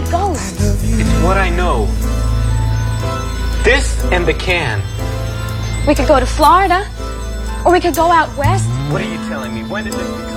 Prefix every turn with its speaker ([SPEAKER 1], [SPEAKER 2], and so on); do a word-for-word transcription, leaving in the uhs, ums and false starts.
[SPEAKER 1] ghost.
[SPEAKER 2] It's what I know. This and the can.
[SPEAKER 1] We could go to Florida. Or we could go out west.
[SPEAKER 2] What are you telling me? When did this become?